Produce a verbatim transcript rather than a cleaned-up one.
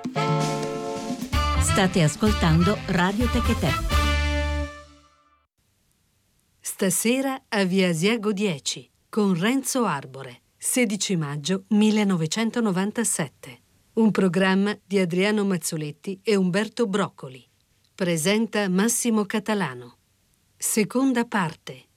State ascoltando Radio Techetè. Stasera a Via Asiago dieci con Renzo Arbore, sedici maggio millenovecentonovantasette. Un programma di Adriano Mazzoletti e Umberto Broccoli. Presenta Massimo Catalano. Seconda parte.